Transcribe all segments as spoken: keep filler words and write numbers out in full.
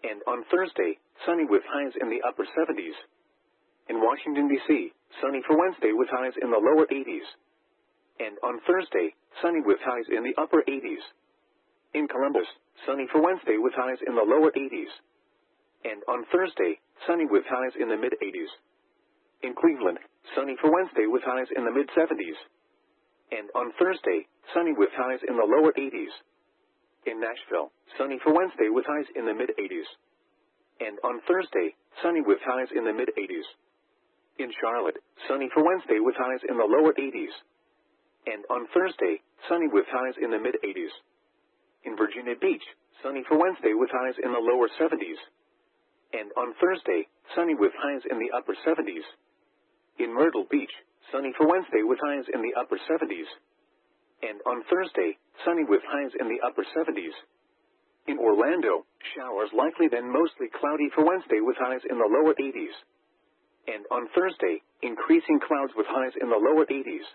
And on Thursday, sunny with highs in the upper seventies. In Washington, D C, sunny for Wednesday with highs in the lower eighties. And on Thursday, sunny with highs in the upper eighties. In Columbus, sunny for Wednesday with highs in the lower eighties. And on Thursday, sunny with highs in the mid-eighties. In Cleveland, sunny for Wednesday with highs in the mid-seventies. And on Thursday, sunny with highs in the lower eighties. In Nashville, sunny for Wednesday with highs in the mid-eighties. And on Thursday, sunny with highs in the mid-eighties. In Charlotte, sunny for Wednesday with highs in the lower eighties. And on Thursday, sunny with highs in the mid-eighties. In Virginia Beach, sunny for Wednesday with highs in the lower seventies. And on Thursday, sunny with highs in the upper seventies. In Myrtle Beach, sunny for Wednesday with highs in the upper seventies. And on Thursday, sunny with highs in the upper seventies. In Orlando, showers likely then mostly cloudy for Wednesday with highs in the lower eighties. And on Thursday, increasing clouds with highs in the lower eighties.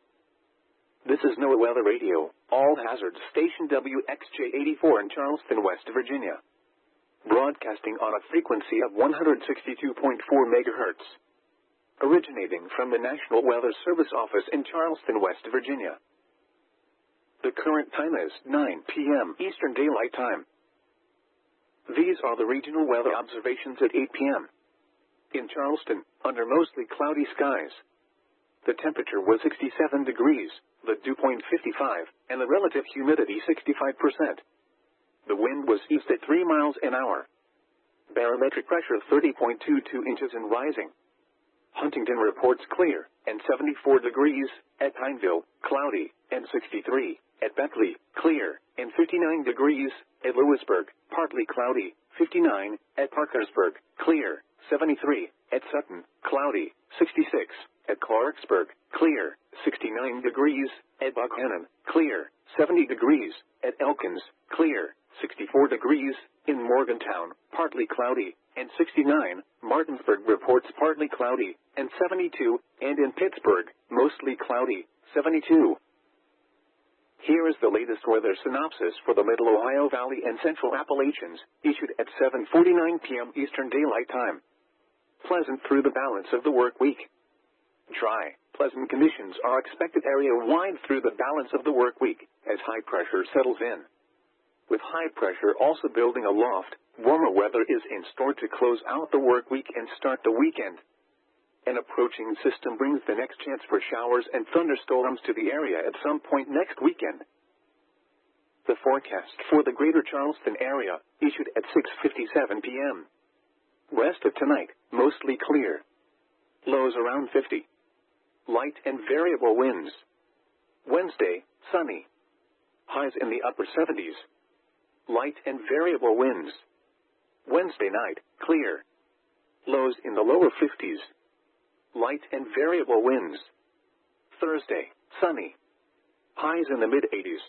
This is NOAA Weather Radio, all hazards station W X J eighty-four in Charleston, West Virginia. Broadcasting on a frequency of one hundred sixty-two point four megahertz. Originating from the National Weather Service office in Charleston, West Virginia. The current time is nine p m Eastern Daylight Time. These are the regional weather observations at eight p m In Charleston, under mostly cloudy skies. The temperature was sixty-seven degrees, the dew point fifty-five, and the relative humidity sixty-five percent. The wind was east at three miles an hour. Barometric pressure thirty point two two inches and rising. Huntington reports clear, and seventy-four degrees, at Pineville, cloudy, and sixty-three, at Beckley, clear, and fifty-nine degrees, at Lewisburg, partly cloudy, fifty-nine, at Parkersburg, clear, seventy-three, at Sutton, cloudy, sixty-six, at Clarksburg, clear, sixty-nine degrees, at Buckhannon, clear, seventy degrees, at Elkins, clear, sixty-four degrees, in Morgantown, partly cloudy, and sixty-nine, Martinsburg reports partly cloudy, and seventy-two, and in Pittsburgh, mostly cloudy, seventy-two. Here is the latest weather synopsis for the Middle Ohio Valley and Central Appalachians, issued at seven forty-nine p m Eastern Daylight Time. Pleasant through the balance of the work week. Dry, pleasant conditions are expected area-wide through the balance of the work week, as high pressure settles in. With high pressure also building aloft, warmer weather is in store to close out the work week and start the weekend. An approaching system brings the next chance for showers and thunderstorms to the area at some point next weekend. The forecast for the greater Charleston area, issued at six fifty-seven p m Rest of tonight, mostly clear. Lows around fifty. Light and variable winds. Wednesday, sunny. Highs in the upper seventies. Light and variable winds. Wednesday night, clear. Lows in the lower fifties. Light and variable winds. Thursday, sunny. Highs in the mid-eighties.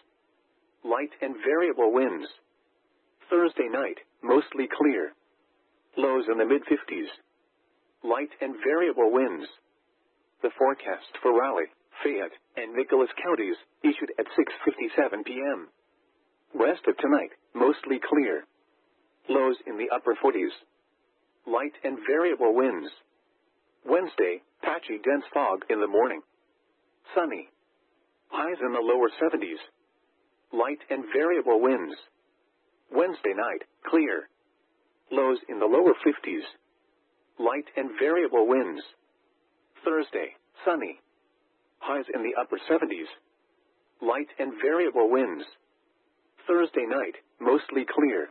Light and variable winds. Thursday night, mostly clear. Lows in the mid-fifties. Light and variable winds. The forecast for Raleigh, Fayette, and Nicholas counties, issued at six fifty-seven p m Rest of tonight, mostly clear. Lows in the upper forties. Light and variable winds. Wednesday, patchy dense fog in the morning. Sunny. Highs in the lower seventies. Light and variable winds. Wednesday night, clear. Lows in the lower fifties. Light and variable winds. Thursday, sunny. Highs in the upper seventies. Light and variable winds. Thursday night, mostly clear.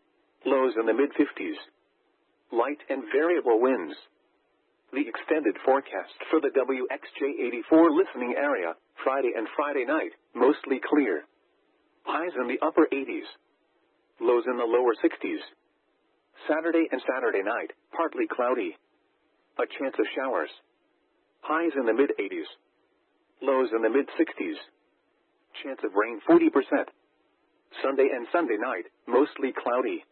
Lows in the mid-fifties. Light and variable winds. The extended forecast for the W X J eighty-four listening area, Friday and Friday night, mostly clear. Highs in the upper eighties. Lows in the lower sixties. Saturday and Saturday night, partly cloudy. A chance of showers. Highs in the mid-eighties. Lows in the mid-sixties. Chance of rain forty percent. Sunday and Sunday night, mostly cloudy.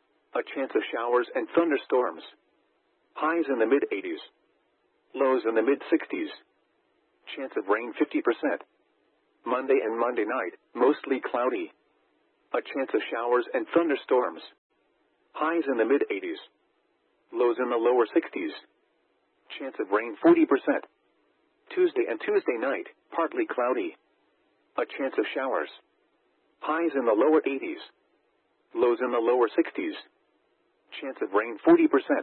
A chance of showers and thunderstorms. Highs in the mid-eighties. Lows in the mid-sixties. Chance of rain fifty percent. Monday and Monday night, mostly cloudy. A chance of showers and thunderstorms. Highs in the mid eighties. Lows in the lower sixties. Chance of rain forty percent. Tuesday and Tuesday night, partly cloudy. A chance of showers. Highs in the lower eighties. Lows in the lower sixties. Chance of rain forty percent.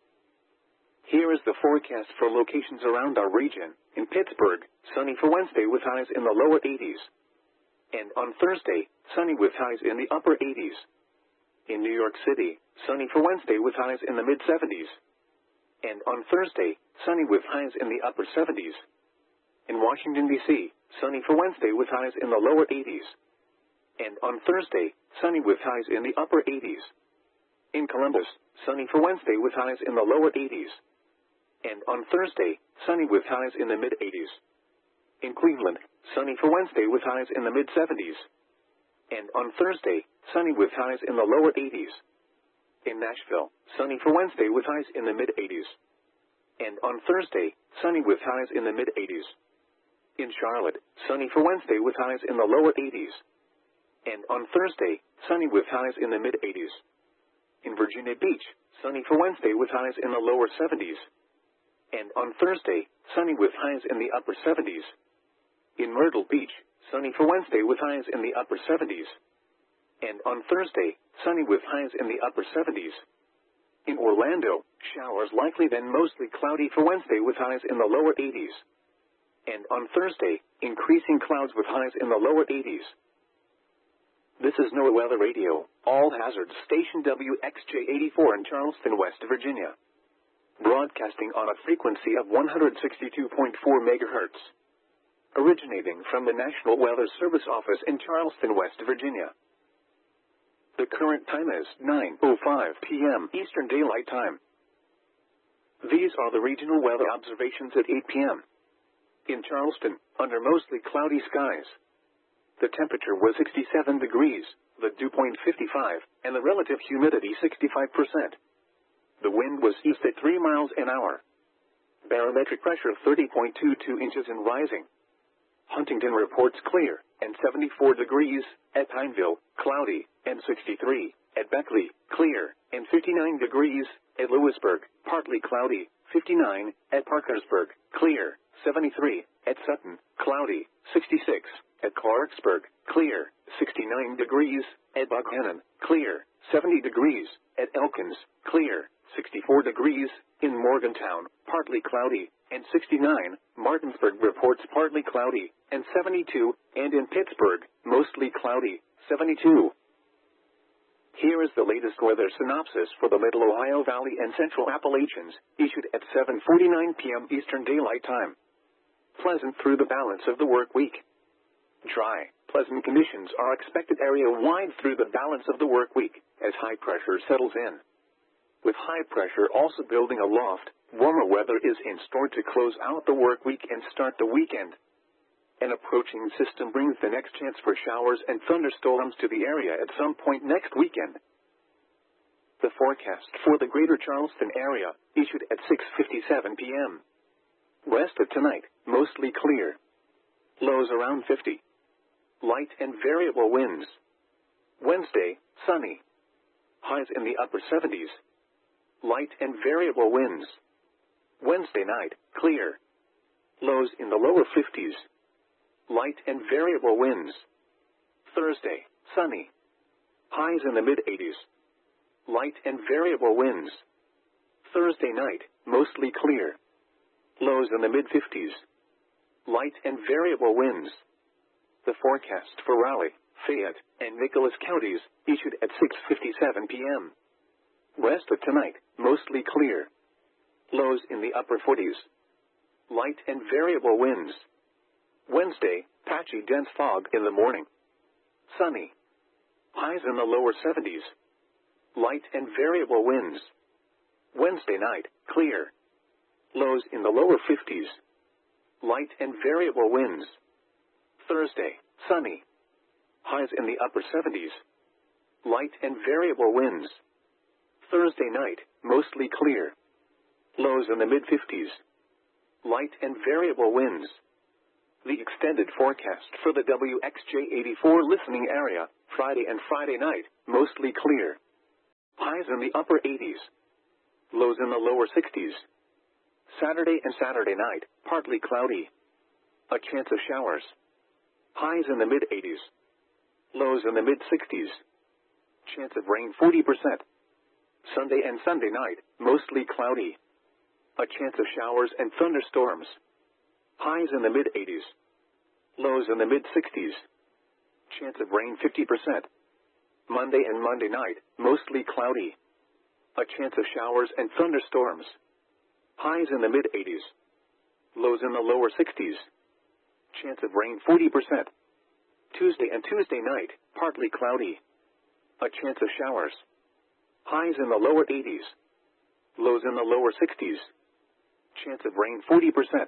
Here is the forecast for locations around our region. In Pittsburgh, sunny for Wednesday with highs in the lower eighties. And on Thursday, sunny with highs in the upper eighties. In New York City, sunny for Wednesday with highs in the mid seventies. And on Thursday, sunny with highs in the upper seventies. In Washington, D C, sunny for Wednesday with highs in the lower eighties. And on Thursday, sunny with highs in the upper eighties. In Columbus, sunny for Wednesday with highs in the lower eighties. And on Thursday, sunny with highs in the mid eighties. In Cleveland, sunny for Wednesday with highs in the mid seventies. And on Thursday, sunny with highs in the lower eighties. In Nashville, sunny for Wednesday with highs in the mid eighties. And on Thursday, sunny with highs in the mid eighties. In Charlotte, sunny for Wednesday with highs in the lower eighties. And on Thursday, sunny with highs in the mid eighties. In Virginia Beach, sunny for Wednesday with highs in the lower seventies. And on Thursday, sunny with highs in the upper seventies. In Myrtle Beach, sunny for Wednesday with highs in the upper seventies. And on Thursday, sunny with highs in the upper seventies. In Orlando, showers likely then mostly cloudy for Wednesday with highs in the lower eighties. And on Thursday, increasing clouds with highs in the lower eighties. This is NOAA Weather Radio, all hazards station W X J eighty-four in Charleston, West Virginia. Broadcasting on a frequency of one hundred sixty-two point four megahertz. Originating from the National Weather Service Office in Charleston, West Virginia. The current time is nine oh five p m Eastern Daylight Time. These are the regional weather observations at eight p m In Charleston, under mostly cloudy skies. The temperature was sixty-seven degrees, the dew point fifty-five, and the relative humidity sixty-five percent. The wind was east at three miles an hour. Barometric pressure thirty point two two inches and rising. Huntington reports clear, and seventy-four degrees, at Pineville, cloudy, and sixty-three, at Beckley, clear, and fifty-nine degrees, at Lewisburg, partly cloudy, fifty-nine, at Parkersburg, clear, seventy-three, at Sutton, cloudy, sixty-six, at Clarksburg, clear, sixty-nine degrees, at Buckhannon, clear, seventy degrees, at Elkins, clear, sixty-four degrees, in Morgantown, partly cloudy, and sixty-nine, Martinsburg reports partly cloudy, and seventy-two, and in Pittsburgh, mostly cloudy, seventy-two. Here is the latest weather synopsis for the Middle Ohio Valley and Central Appalachians, issued at seven forty-nine p m Eastern Daylight Time. Pleasant through the balance of the work week. Dry, pleasant conditions are expected area-wide through the balance of the work week, as high pressure settles in. With high pressure also building aloft, warmer weather is in store to close out the work week and start the weekend. An approaching system brings the next chance for showers and thunderstorms to the area at some point next weekend. The forecast for the greater Charleston area, issued at six fifty-seven p m Rest of tonight, mostly clear. Lows around fifty. Light and variable winds. Wednesday, sunny. Highs in the upper seventies. Light and variable winds. Wednesday night, clear. Lows in the lower fifties. Light and variable winds. Thursday, sunny. Highs in the mid eighties. Light and variable winds. Thursday night, mostly clear. Lows in the mid fifties. Light and variable winds. The forecast for Raleigh, Fayette, and Nicholas counties, issued at six fifty-seven p m Rest of tonight, mostly clear. Lows in the upper forties. Light and variable winds. Wednesday, patchy dense fog in the morning. Sunny. Highs in the lower seventies. Light and variable winds. Wednesday night, clear. Lows in the lower fifties. Light and variable winds. Thursday, sunny. Highs in the upper seventies. Light and variable winds. Thursday night, mostly clear. Lows in the mid fifties. Light and variable winds. The extended forecast for the W X J eighty-four listening area, Friday and Friday night, mostly clear. Highs highs in the upper eighties. Lows in the lower sixties. Saturday and Saturday night, partly cloudy. A chance of showers. Highs in the mid-eighties. Lows in the mid-sixties. Chance of rain forty percent. Sunday and Sunday night, mostly cloudy. A chance of showers and thunderstorms. Highs in the mid-eighties. Lows in the mid-sixties. Chance of rain fifty percent. Monday and Monday night, mostly cloudy. A chance of showers and thunderstorms. Highs in the mid-eighties. Lows in the lower sixties. Chance of rain forty percent. Tuesday and Tuesday night, partly cloudy. A chance of showers. Highs in the lower eighties. Lows in the lower sixties. Chance of rain forty percent.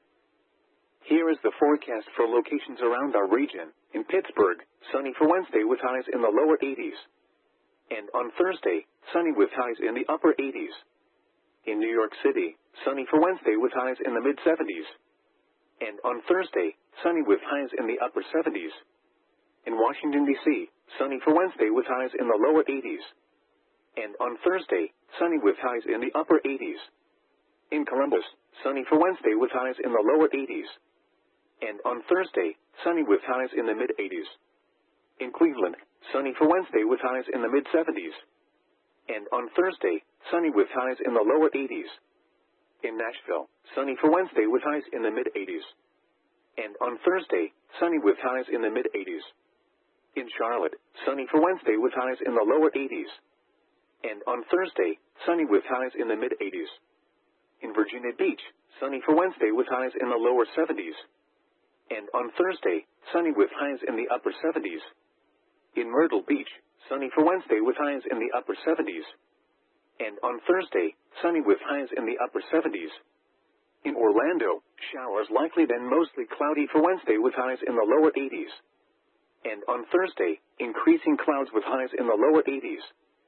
Here is the forecast for locations around our region. In Pittsburgh, sunny for Wednesday with highs in the lower eighties. And on Thursday, sunny with highs in the upper eighties. In New York City, sunny for Wednesday with highs in the mid-seventies. And on Thursday, sunny with highs in the upper seventies. In Washington, D C, sunny for Wednesday with highs in the lower eighties. And on Thursday, sunny with highs in the upper eighties. In Columbus, sunny for Wednesday with highs in the lower eighties. And on Thursday, sunny with highs in the mid-eighties. In Cleveland, sunny for Wednesday with highs in the mid-seventies. And on Thursday, sunny with highs in the lower eighties. In Nashville, sunny for Wednesday with highs in the mid-eighties. And on Thursday, sunny with highs in the mid-eighties. In Charlotte, sunny for Wednesday with highs in the lower eighties. And on Thursday, sunny with highs in the mid-eighties. In Virginia Beach, sunny for Wednesday with highs in the lower seventies. And on Thursday, sunny with highs in the upper seventies. In Myrtle Beach, sunny for Wednesday with highs in the upper seventies. And on Thursday, sunny with highs in the upper seventies. In Orlando, showers likely then mostly cloudy for Wednesday with highs in the lower eighties. And on Thursday, increasing clouds with highs in the lower eighties.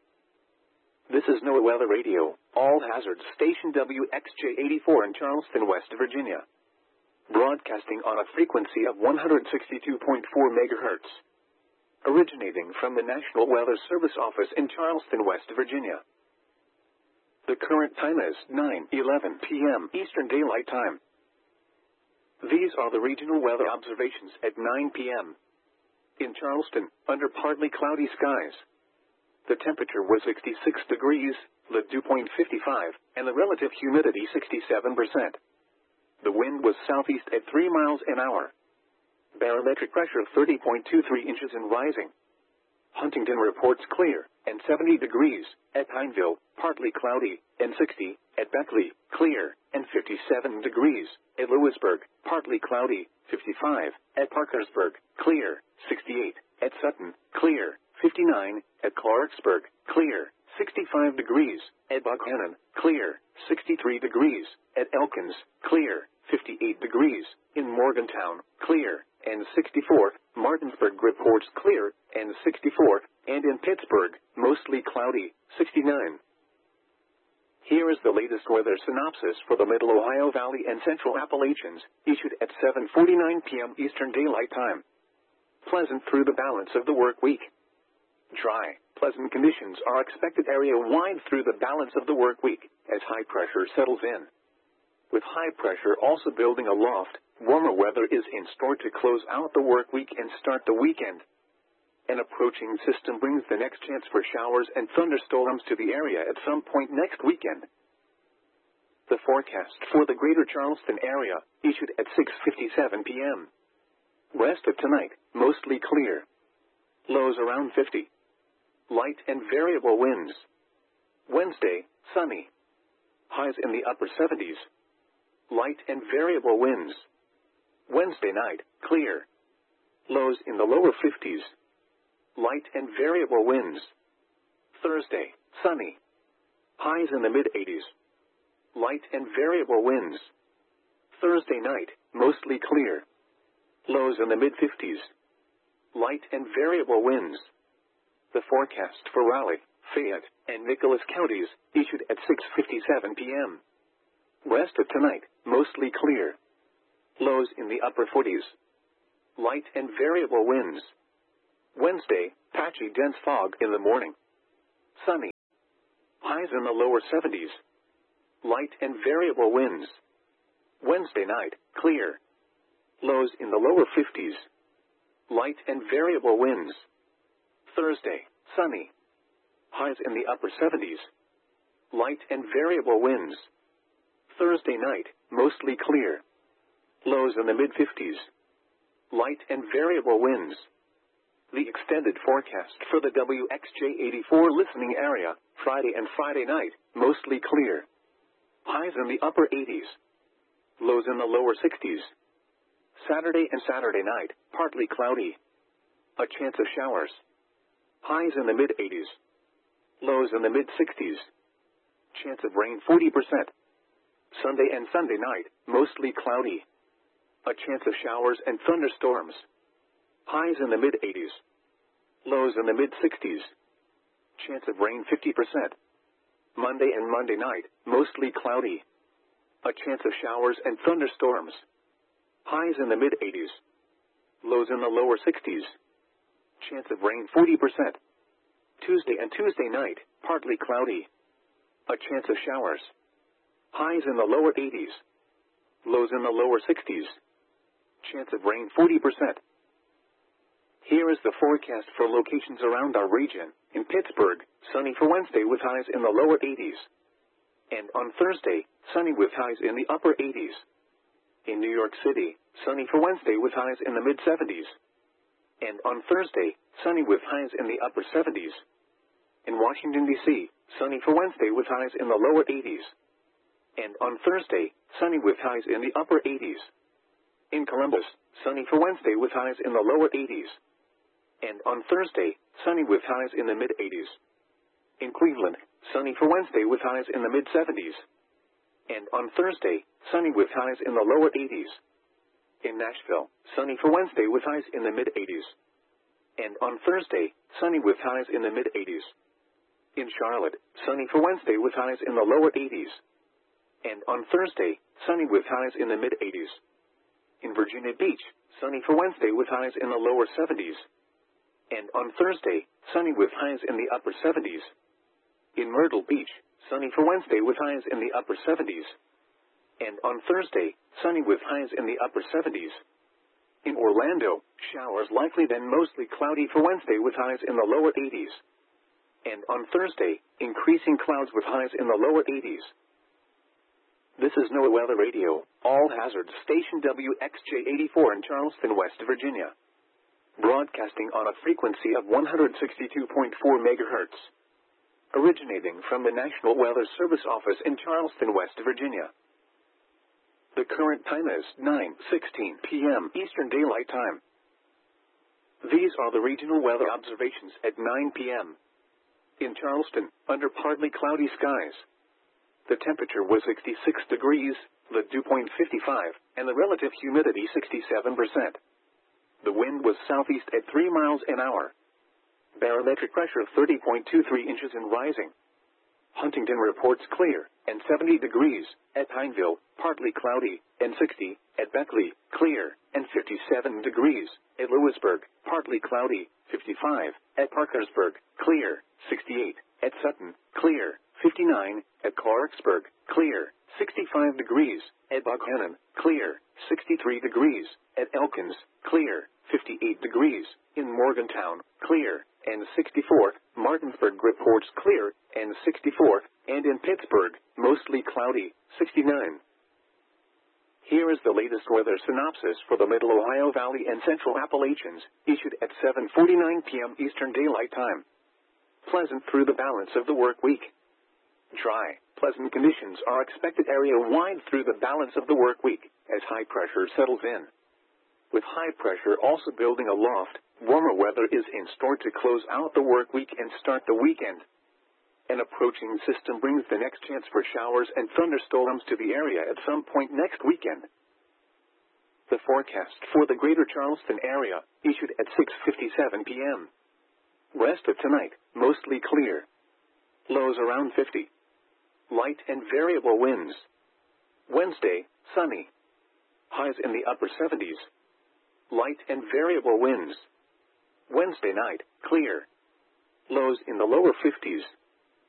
This is NOAA Weather Radio, all hazards station W X J eighty-four in Charleston, West Virginia. Broadcasting on a frequency of one hundred sixty-two point four megahertz. Originating from the National Weather Service office in Charleston, West Virginia. The current time is nine eleven p m Eastern Daylight Time. These are the regional weather observations at nine p m In Charleston, under partly cloudy skies. The temperature was sixty-six degrees, the dew point fifty-five, and the relative humidity sixty-seven percent. The wind was southeast at three miles an hour. Barometric pressure thirty point two three inches and rising. Huntington reports clear, and seventy degrees, at Pineville, partly cloudy, and sixty, at Beckley, clear, and fifty-seven degrees, at Lewisburg, partly cloudy, fifty-five, at Parkersburg, clear, sixty-eight, at Sutton, clear, fifty-nine, at Clarksburg, clear, sixty-five degrees, at Buckhannon, clear, sixty-three degrees, at Elkins, clear, fifty-eight degrees, in Morgantown, clear, and sixty-four, Martinsburg reports clear, and sixty-four, and in Pittsburgh, mostly cloudy, sixty-nine. Here is the latest weather synopsis for the Middle Ohio Valley and Central Appalachians, issued at seven forty-nine p m Eastern Daylight Time. Pleasant through the balance of the work week. Dry, pleasant conditions are expected area-wide through the balance of the work week, as high pressure settles in. With high pressure also building aloft, warmer weather is in store to close out the work week and start the weekend. An approaching system brings the next chance for showers and thunderstorms to the area at some point next weekend. The forecast for the greater Charleston area, issued at six fifty-seven p m Rest of tonight, mostly clear. Lows around fifty. Light and variable winds. Wednesday, sunny. Highs in the upper seventies. Light and variable winds. Wednesday night, clear. Lows in the lower fifties. Light and variable winds. Thursday, sunny. Highs in the mid-eighties. Light and variable winds. Thursday night, mostly clear. Lows in the mid-fifties. Light and variable winds. The forecast for Raleigh, Fayette, and Nicholas counties, issued at six fifty-seven p m Rest of tonight, mostly clear. Lows in the upper forties. Light and variable winds. Wednesday, patchy dense fog in the morning. Sunny. highs in the lower seventies. Light and variable winds. Wednesday night, clear. Lows in the lower fifties. Light and variable winds. Thursday, sunny. Highs in the upper seventies. Light and variable winds. Thursday night, mostly clear. Lows in the mid-fifties. Light and variable winds. The extended forecast for the W X J eighty-four listening area, Friday and Friday night, mostly clear. Highs in the upper eighties. Lows in the lower sixties. Saturday and Saturday night, partly cloudy. A chance of showers. Highs in the mid-eighties. Lows in the mid-sixties. Chance of rain forty percent. Sunday and Sunday night, mostly cloudy. A chance of showers and thunderstorms. Highs in the mid-eighties. Lows in the mid-sixties. Chance of rain fifty percent. Monday and Monday night, mostly cloudy. A chance of showers and thunderstorms. Highs in the mid-eighties. Lows in the lower sixties. Chance of rain forty percent. Tuesday and Tuesday night, partly cloudy. A chance of showers. Highs in the lower eighties. Lows in the lower sixties. Chance of rain forty percent. Here is the forecast for locations around our region. In Pittsburgh, sunny for Wednesday with highs in the lower eighties. And on Thursday, sunny with highs in the upper eighties. In New York City, sunny for Wednesday with highs in the mid-seventies. And on Thursday, sunny with highs in the upper seventies. In Washington, D C, sunny for Wednesday with highs in the lower eighties. And on Thursday, sunny with highs in the upper eighties. In Columbus, sunny for Wednesday with highs in the lower eighties. And on Thursday, sunny with highs in the mid-eighties. In Cleveland, sunny for Wednesday with highs in the mid-seventies. And on Thursday, sunny with highs in the lower eighties. In Nashville, sunny for Wednesday with highs in the mid-eighties. And on Thursday, sunny with highs in the mid-eighties. In Charlotte, sunny for Wednesday with highs in the lower eighties. And on Thursday, sunny with highs in the mid-eighties. In Virginia Beach, sunny for Wednesday with highs in the lower seventies. And on Thursday, sunny with highs in the upper seventies. In Myrtle Beach, sunny for Wednesday with highs in the upper seventies. And on Thursday, sunny with highs in the upper seventies. In Orlando, showers likely then mostly cloudy for Wednesday with highs in the lower eighties. And on Thursday, increasing clouds with highs in the lower eighties. This is NOAA Weather Radio, all hazards station W X J eighty-four in Charleston, West Virginia. Broadcasting on a frequency of one hundred sixty-two point four megahertz. Originating from the National Weather Service Office in Charleston, West Virginia. The current time is nine sixteen p m Eastern Daylight Time. These are the regional weather observations at nine p m In Charleston, under partly cloudy skies. The temperature was sixty-six degrees, the dew point fifty-five, and the relative humidity sixty-seven percent. The wind was southeast at three miles an hour. Barometric pressure thirty point two three inches and rising. Huntington reports clear, and seventy degrees, at Pineville, partly cloudy, and sixty, at Beckley, clear, and fifty-seven degrees, at Lewisburg, partly cloudy, fifty-five, at Parkersburg, clear, sixty-eight, at Sutton, clear, fifty-nine, at Clarksburg, clear, sixty-five degrees, at Buckhannon, clear, sixty-three degrees, at Elkins, clear, fifty-eight degrees, in Morgantown, clear, and sixty-four, Martinsburg reports clear, and sixty-four, and in Pittsburgh, mostly cloudy, sixty-nine. Here is the latest weather synopsis for the Middle Ohio Valley and Central Appalachians, issued at seven forty-nine p m Eastern Daylight Time. Pleasant through the balance of the work week. Dry, pleasant conditions are expected area-wide through the balance of the work week, as high pressure settles in. With high pressure also building aloft, warmer weather is in store to close out the work week and start the weekend. An approaching system brings the next chance for showers and thunderstorms to the area at some point next weekend. The forecast for the greater Charleston area, issued at six fifty-seven p m Rest of tonight, mostly clear. Lows around fifty. Light and variable winds. Wednesday, sunny. Highs in the upper seventies. Light and variable winds. Wednesday night, clear. Lows in the lower fifties. Light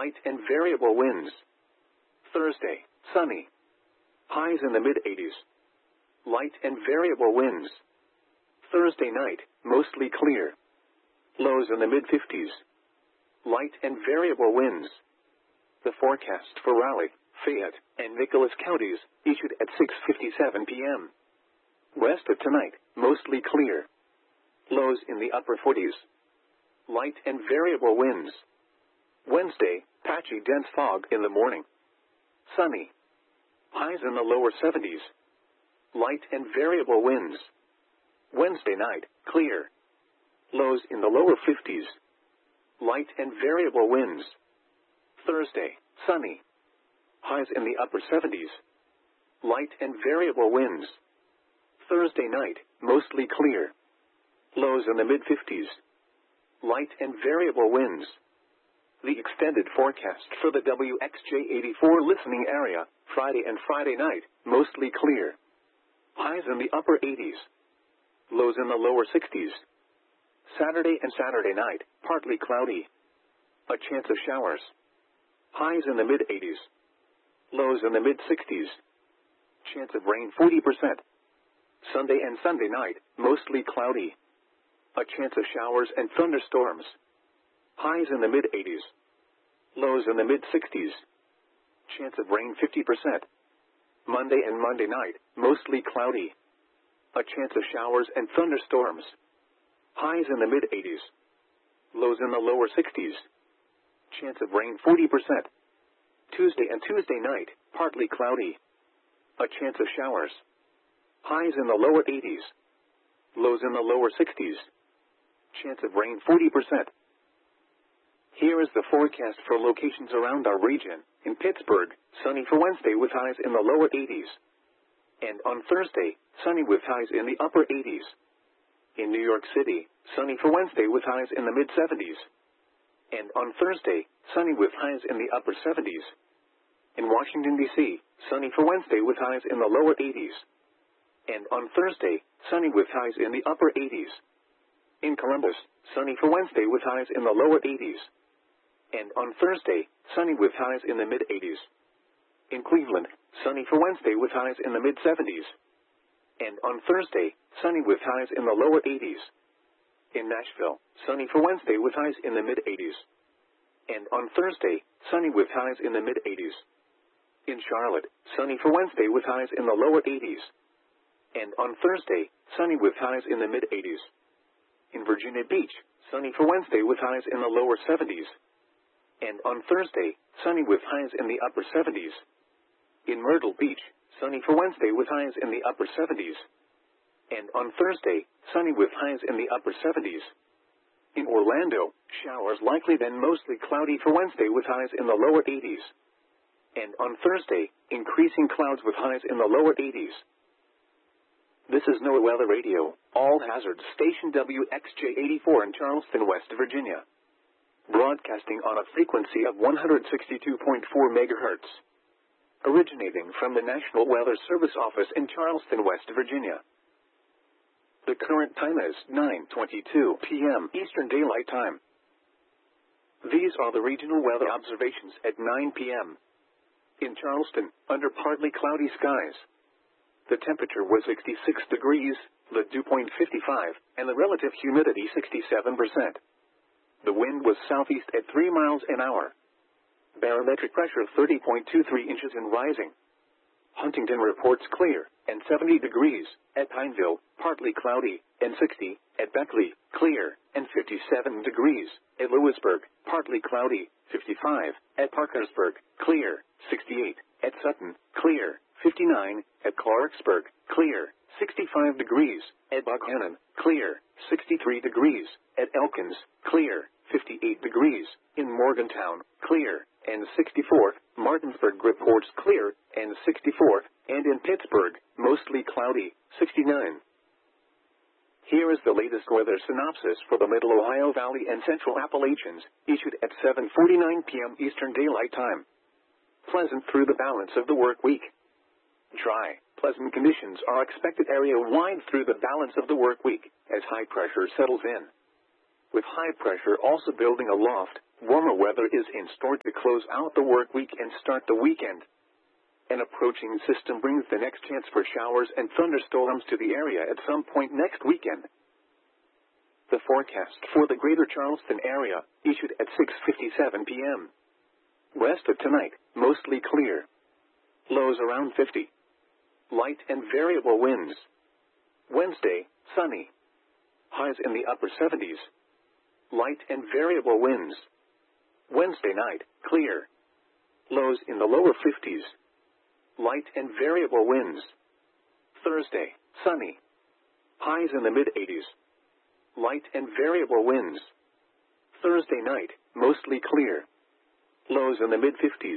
light and variable winds. Thursday, sunny. Highs in the mid-eighties. Light and variable winds. Thursday night, mostly clear. Lows in the mid-fifties. Light and variable winds. The forecast for Raleigh, Fayette, and Nicholas counties, issued at six fifty-seven p m West of tonight, mostly clear. Lows in the upper forties. Light and variable winds. Wednesday, patchy dense fog in the morning. Sunny. Highs in the lower seventies. Light and variable winds. Wednesday night, clear. Lows in the lower fifties. Light and variable winds. Thursday, sunny. Highs in the upper seventies. Light and variable winds. Thursday night, mostly clear. Lows in the mid-fifties. Light and variable winds. The extended forecast for the W X J eighty-four listening area, Friday and Friday night, mostly clear. Highs in the upper eighties. Lows in the lower sixties. Saturday and Saturday night, partly cloudy. A chance of showers. Highs in the mid-eighties. Lows in the mid-sixties. Chance of rain forty percent. Sunday and Sunday night, mostly cloudy. A chance of showers and thunderstorms. Highs in the mid-eighties. Lows in the mid-sixties. Chance of rain fifty percent. Monday and Monday night, mostly cloudy. A chance of showers and thunderstorms. Highs in the mid-eighties. Lows in the lower sixties. Chance of rain forty percent. Tuesday and Tuesday night, partly cloudy. A chance of showers. Highs in the lower eighties. Lows in the lower sixties. Chance of rain forty percent. Here is the forecast for locations around our region. In Pittsburgh, sunny for Wednesday with highs in the lower eighties. And on Thursday, sunny with highs in the upper eighties. In New York City, sunny for Wednesday with highs in the mid-seventies. And on Thursday, sunny with highs in the upper seventies. In Washington, D C, sunny for Wednesday with highs in the lower eighties. And on Thursday, sunny with highs in the upper eighties. In Columbus, sunny for Wednesday with highs in the lower eighties. And on Thursday, sunny with highs in the mid-eighties. In Cleveland, sunny for Wednesday with highs in the mid-seventies. And on Thursday, sunny with highs in the lower eighties. In Nashville, sunny for Wednesday with highs in the mid-eighties. And on Thursday, sunny with highs in the mid-eighties. In Charlotte, sunny for Wednesday with highs in the lower eighties. And on Thursday, sunny with highs in the mid-eighties. In Virginia Beach, sunny for Wednesday with highs in the lower seventies. And on Thursday, sunny with highs in the upper seventies. In Myrtle Beach, sunny for Wednesday with highs in the upper seventies. And on Thursday, sunny with highs in the upper seventies. In Orlando, showers likely then mostly cloudy for Wednesday with highs in the lower eighties. And on Thursday, increasing clouds with highs in the lower eighties. This is NOAA Weather Radio, all hazards station W X J eighty-four in Charleston, West Virginia. Broadcasting on a frequency of one hundred sixty-two point four megahertz. Originating from the National Weather Service Office in Charleston, West Virginia. The current time is nine twenty-two p m Eastern Daylight Time. These are the regional weather observations at nine p m In Charleston, under partly cloudy skies. The temperature was sixty-six degrees, the dew point fifty-five, and the relative humidity sixty-seven percent. The wind was southeast at three miles an hour. Barometric pressure thirty point two three inches and rising. Huntington reports clear, and seventy degrees, at Pineville, partly cloudy, and sixty, at Beckley, clear, and fifty-seven degrees, at Lewisburg, partly cloudy, fifty-five, at Parkersburg, clear, sixty-eight, at Sutton, clear, fifty-nine, at Clarksburg, clear, sixty-five degrees, at Buckhannon, clear, sixty-three degrees, at Elkins, clear, fifty-eight degrees, in Morgantown, clear, and sixty-four, Martinsburg reports clear, and sixty-four, and in Pittsburgh, mostly cloudy, sixty-nine. Here is the latest weather synopsis for the Middle Ohio Valley and Central Appalachians, issued at seven forty-nine p m Eastern Daylight Time. Pleasant through the balance of the work week. Dry, pleasant conditions are expected area-wide through the balance of the work week, as high pressure settles in. With high pressure also building aloft, warmer weather is in store to close out the work week and start the weekend. An approaching system brings the next chance for showers and thunderstorms to the area at some point next weekend. The forecast for the greater Charleston area, issued at six fifty-seven p m Rest of tonight, mostly clear. Lows around fifty. Light and variable winds. Wednesday, sunny. Highs in the upper seventies. Light and variable winds. Wednesday night, clear. Lows in the lower fifties. Light and variable winds. Thursday, sunny. Highs in the mid-eighties. Light and variable winds. Thursday night, mostly clear. Lows in the mid-fifties.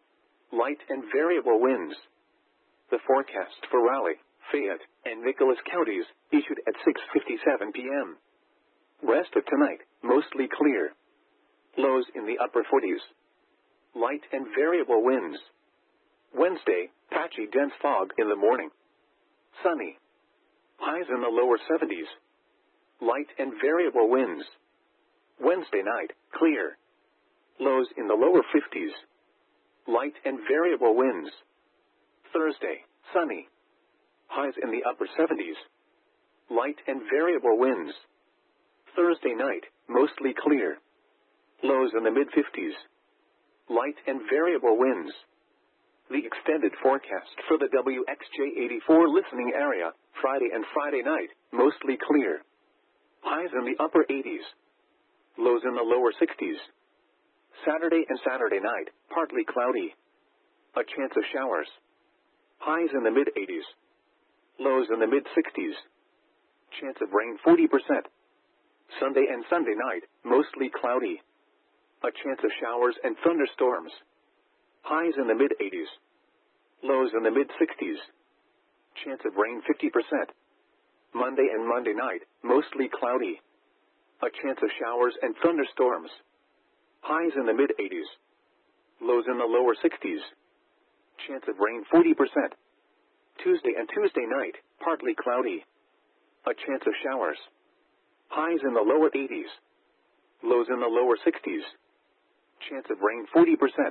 Light and variable winds. The forecast for Raleigh, Fayette, and Nicholas counties, issued at six fifty-seven p m Rest of tonight, mostly clear. Lows in the upper forties. Light and variable winds. Wednesday, patchy dense fog in the morning. Sunny. Highs in the lower seventies. Light and variable winds. Wednesday night, clear. Lows in the lower fifties. Light and variable winds. Thursday, sunny. Highs in the upper seventies. Light and variable winds. Thursday night, mostly clear. Lows in the mid-fifties. Light and variable winds. The extended forecast for the W X J eighty-four listening area, Friday and Friday night, mostly clear. Highs in the upper eighties. Lows in the lower sixties. Saturday and Saturday night, partly cloudy. A chance of showers. Highs in the mid-eighties. Lows in the mid-sixties. Chance of rain forty percent. Sunday and Sunday night, mostly cloudy. A chance of showers and thunderstorms. Highs in the mid-eighties. Lows in the mid-sixties. Chance of rain fifty percent. Monday and Monday night, mostly cloudy. A chance of showers and thunderstorms. Highs in the mid-eighties. Lows in the lower sixties. Chance of rain forty percent. Tuesday and Tuesday night, partly cloudy. A chance of showers. Highs in the lower eighties. Lows in the lower sixties. Chance of rain forty percent.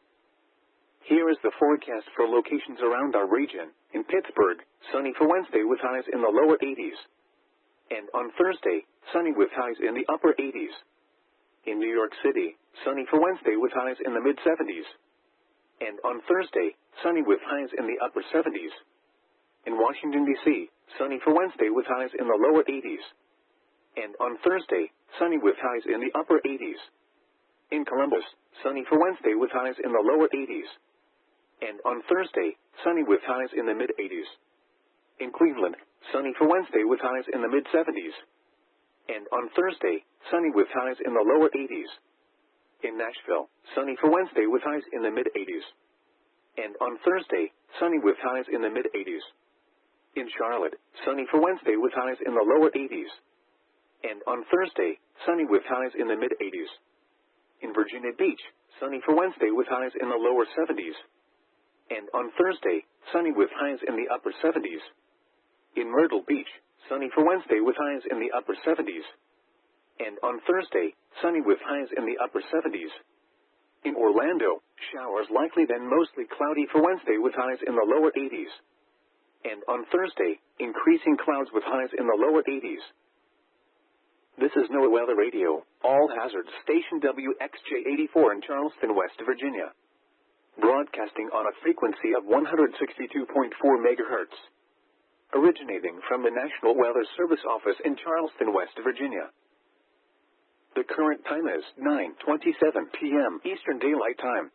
Here is the forecast for locations around our region. In Pittsburgh, sunny for Wednesday with highs in the lower eighties. And on Thursday, sunny with highs in the upper eighties. In New York City, sunny for Wednesday with highs in the mid-seventies. And on Thursday, sunny with highs in the upper seventies. In Washington, D C, sunny for Wednesday with highs in the lower eighties. And on Thursday, sunny with highs in the upper eighties. In Columbus, sunny for Wednesday with highs in the lower eighties. And on Thursday, sunny with highs in the mid-eighties. In Cleveland, sunny for Wednesday with highs in the mid-seventies. And on Thursday, sunny with highs in the lower eighties. In Nashville, sunny for Wednesday with highs in the mid-eighties. And on Thursday, sunny with highs in the mid-eighties. In Charlotte, sunny for Wednesday with highs in the lower eighties. And on Thursday, sunny with highs in the mid-eighties. In Virginia Beach, sunny for Wednesday with highs in the lower seventies. And on Thursday, sunny with highs in the upper seventies. In Myrtle Beach, sunny for Wednesday with highs in the upper seventies. And on Thursday, sunny with highs in the upper seventies. In Orlando, showers likely then mostly cloudy for Wednesday with highs in the lower eighties. And on Thursday, increasing clouds with highs in the lower eighties. This is NOAA Weather Radio, all hazards station W X J eighty-four in Charleston, West Virginia. Broadcasting on a frequency of one hundred sixty-two point four megahertz. Originating from the National Weather Service office in Charleston, West Virginia. The current time is nine twenty-seven p m Eastern Daylight Time.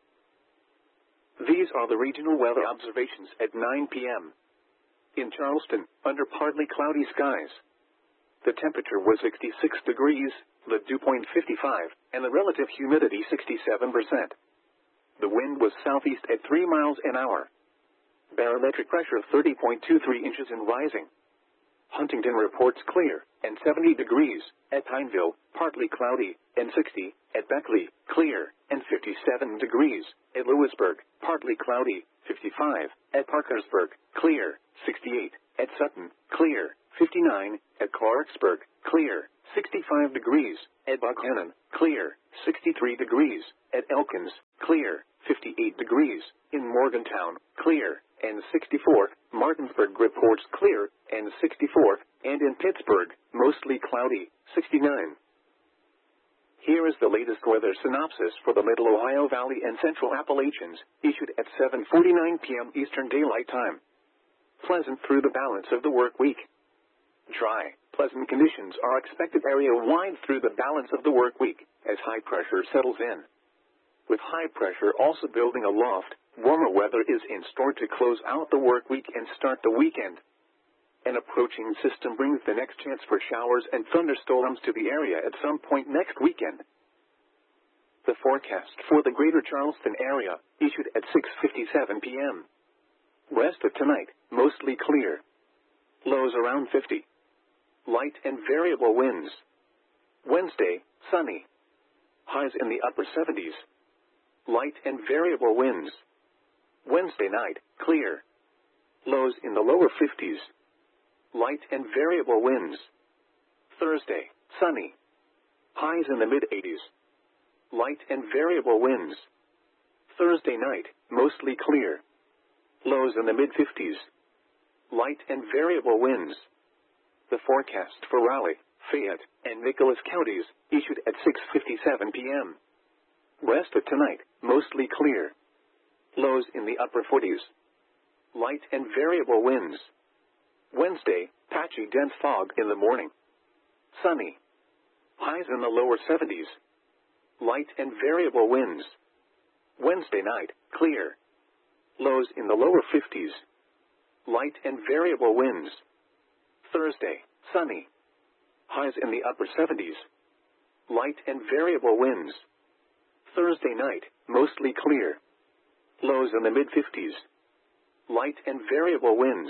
These are the regional weather observations at nine p m In Charleston, under partly cloudy skies. The temperature was sixty-six degrees, the dew point fifty-five, and the relative humidity sixty-seven percent. The wind was southeast at three miles an hour. Barometric pressure thirty point two three inches and rising. Huntington reports clear, and seventy degrees, at Pineville, partly cloudy, and sixty, at Beckley, clear, and fifty-seven degrees, at Lewisburg, partly cloudy, fifty-five, at Parkersburg, clear, sixty-eight, at Sutton, clear, fifty-nine, at Clarksburg, clear, sixty-five degrees. At Buckhannon, clear, sixty-three degrees. At Elkins, clear, fifty-eight degrees. In Morgantown, clear, and sixty-four. Martinsburg reports clear, and sixty-four. And in Pittsburgh, mostly cloudy, sixty-nine. Here is the latest weather synopsis for the Middle Ohio Valley and Central Appalachians, issued at seven forty-nine p m Eastern Daylight Time. Pleasant through the balance of the work week. Dry, pleasant conditions are expected area-wide through the balance of the work week, as high pressure settles in. With high pressure also building aloft, warmer weather is in store to close out the work week and start the weekend. An approaching system brings the next chance for showers and thunderstorms to the area at some point next weekend. The forecast for the greater Charleston area, issued at six fifty-seven p m Rest of tonight, mostly clear. Lows around fifty. Light and variable winds. Wednesday, sunny. Highs in the upper seventies. Light and variable winds. Wednesday night, clear. Lows in the lower fifties. Light and variable winds. Thursday, sunny. Highs in the mid-eighties. Light and variable winds. Thursday night, mostly clear. Lows in the mid-fifties. Light and variable winds. The forecast for Raleigh, Fayette, and Nicholas counties, issued at six fifty-seven p m Rest of tonight, mostly clear. Lows in the upper forties. Light and variable winds. Wednesday, patchy dense fog in the morning. Sunny. Highs in the lower seventies. Light and variable winds. Wednesday night, clear. Lows in the lower fifties. Light and variable winds. Thursday, sunny. Highs in the upper seventies. Light and variable winds. Thursday night, mostly clear. Lows in the mid-fifties. Light and variable winds.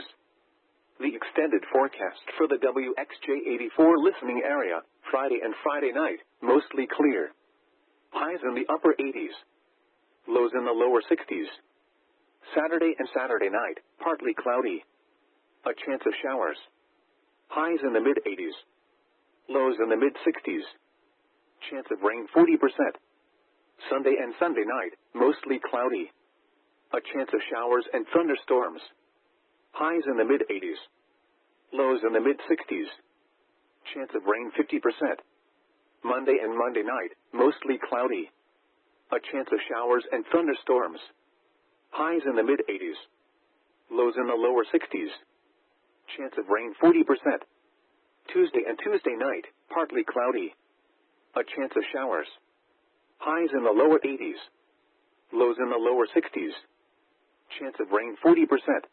The extended forecast for the W X J eighty-four listening area, Friday and Friday night, mostly clear. Highs in the upper eighties. Lows in the lower sixties. Saturday and Saturday night, partly cloudy. A chance of showers. Highs in the mid-eighties. Lows in the mid-sixties. Chance of rain forty percent. Sunday and Sunday night, mostly cloudy. A chance of showers and thunderstorms. Highs in the mid-eighties. Lows in the mid-sixties. Chance of rain fifty percent. Monday and Monday night, mostly cloudy. A chance of showers and thunderstorms. Highs in the mid-eighties. Lows in the lower sixties. Chance of rain forty percent. Tuesday and Tuesday night, partly cloudy. A chance of showers. Highs in the lower eighties. Lows in the lower sixties. Chance of rain forty percent.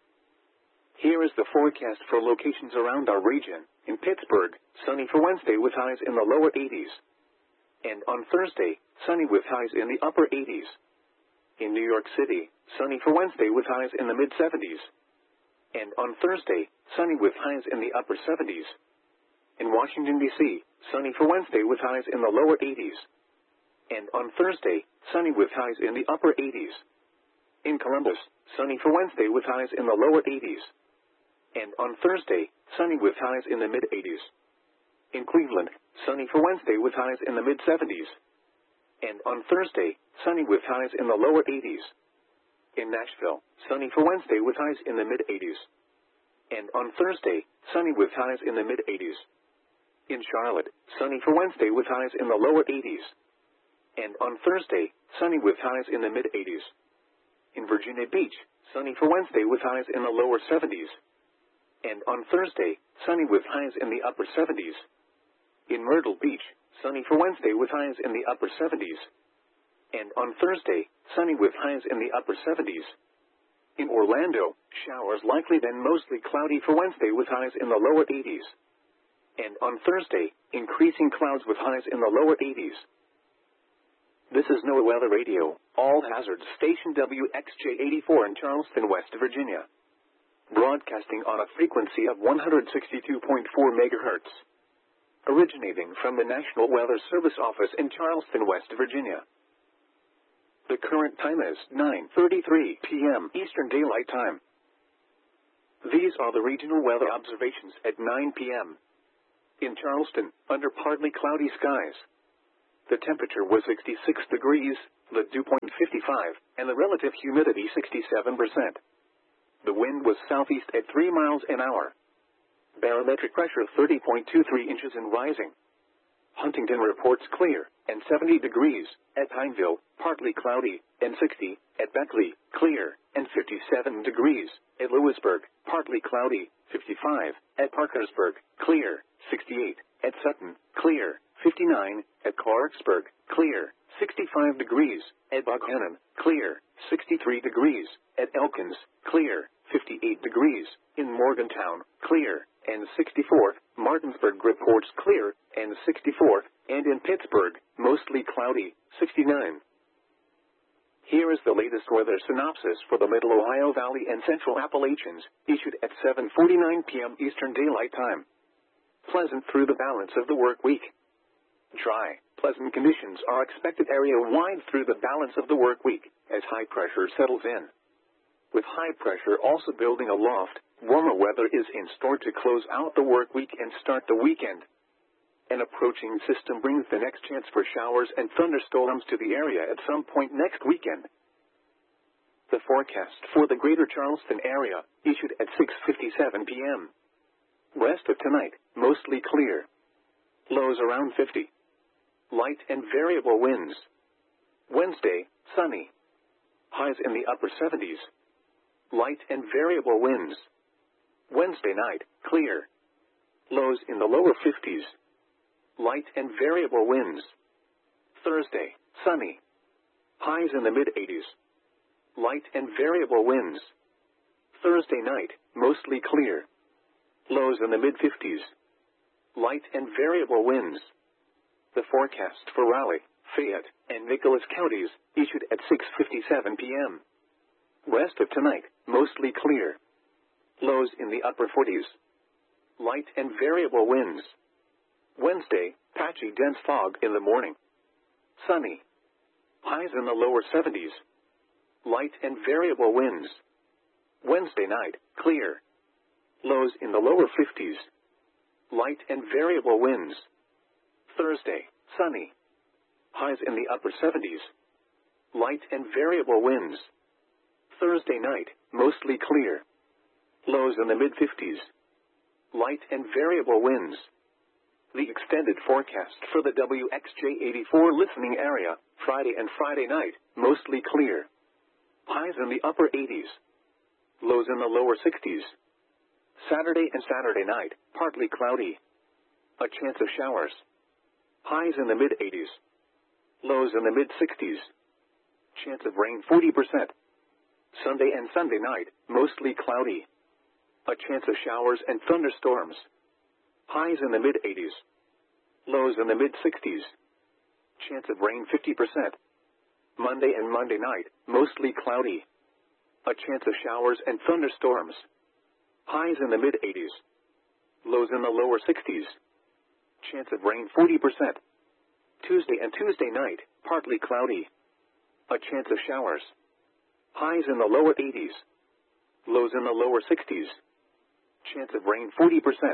Here is the forecast for locations around our region. In Pittsburgh, sunny for Wednesday with highs in the lower eighties. And on Thursday, sunny with highs in the upper eighties. In New York City, sunny for Wednesday with highs in the mid-seventies. And on Thursday, sunny with highs in the upper seventies. In Washington, D C, sunny for Wednesday with highs in the lower eighties. And on Thursday, sunny with highs in the upper eighties. In Columbus, sunny for Wednesday with highs in the lower eighties. And on Thursday, sunny with highs in the mid-eighties. In Cleveland, sunny for Wednesday with highs in the mid-seventies. And on Thursday, sunny with highs in the lower eighties. In Nashville, sunny for Wednesday with highs in the mid-eighties. And on Thursday, sunny with highs in the mid-eighties. In Charlotte, sunny for Wednesday with highs in the lower eighties. And on Thursday, sunny with highs in the mid-eighties. In Virginia Beach, sunny for Wednesday with highs in the lower seventies. And on Thursday, sunny with highs in the upper seventies. In Myrtle Beach, sunny for Wednesday with highs in the upper seventies. And on Thursday, sunny with highs in the upper seventies. In Orlando, showers likely then mostly cloudy for Wednesday with highs in the lower eighties. And on Thursday, increasing clouds with highs in the lower eighties. This is NOAA Weather Radio, all hazards station W X J eighty-four in Charleston, West Virginia. Broadcasting on a frequency of one hundred sixty-two point four megahertz. Originating from the National Weather Service office in Charleston, West Virginia. The current time is nine thirty-three p m Eastern Daylight Time. These are the regional weather observations at nine p m In Charleston, under partly cloudy skies. The temperature was sixty-six degrees, the dew point fifty-five, and the relative humidity sixty-seven percent. The wind was southeast at three miles an hour. Barometric pressure thirty point two three inches and rising. Huntington reports clear, and seventy degrees, at Pineville, partly cloudy, and sixty, at Beckley, clear, and fifty-seven degrees, at Lewisburg, partly cloudy, fifty-five, at Parkersburg, clear, sixty-eight, at Sutton, clear, fifty-nine, at Clarksburg, clear, sixty-five degrees, at Buckhannon, clear, sixty-three degrees, at Elkins, clear, fifty-eight degrees, in Morgantown, clear, and sixty-four, Martinsburg reports clear, and sixty-four, and in Pittsburgh, mostly cloudy, sixty-nine. Here is the latest weather synopsis for the Middle Ohio Valley and Central Appalachians, issued at seven forty-nine p m Eastern Daylight Time. Pleasant through the balance of the work week. Dry, pleasant conditions are expected area-wide through the balance of the work week, as high pressure settles in. With high pressure also building aloft, warmer weather is in store to close out the work week and start the weekend. An approaching system brings the next chance for showers and thunderstorms to the area at some point next weekend. The forecast for the greater Charleston area, issued at six fifty-seven p m Rest of tonight, mostly clear. Lows around fifty. Light and variable winds. Wednesday, sunny. Highs in the upper seventies. Light and variable winds. Wednesday night, clear. Lows in the lower fifties. Light and variable winds. Thursday, sunny. Highs in the mid-eighties. Light and variable winds. Thursday night, mostly clear. Lows in the mid-fifties. Light and variable winds. The forecast for Raleigh, Fayette, and Nicholas counties, issued at six fifty-seven p m Rest of tonight, mostly clear. Lows in the upper forties. Light and variable winds. Wednesday, patchy dense fog in the morning. Sunny. Highs in the lower seventies. Light and variable winds. Wednesday night, clear. Lows in the lower fifties. Light and variable winds. Thursday, sunny. Highs in the upper seventies. Light and variable winds. Thursday night, mostly clear. Lows in the mid-fifties. Light and variable winds. The extended forecast for the W X J eighty-four listening area, Friday and Friday night, mostly clear. Highs in the upper eighties. Lows in the lower sixties. Saturday and Saturday night, partly cloudy. A chance of showers. Highs in the mid-eighties. Lows in the mid-sixties. Chance of rain forty percent. Sunday and Sunday night, mostly cloudy. A chance of showers and thunderstorms. Highs in the mid-eighties. Lows in the mid-sixties. Chance of rain fifty percent. Monday and Monday night, mostly cloudy. A chance of showers and thunderstorms. Highs in the mid-eighties. Lows in the lower sixties. Chance of rain forty percent. Tuesday and Tuesday night, partly cloudy. A chance of showers. Highs in the lower eighties. Lows in the lower sixties. Chance of rain forty percent.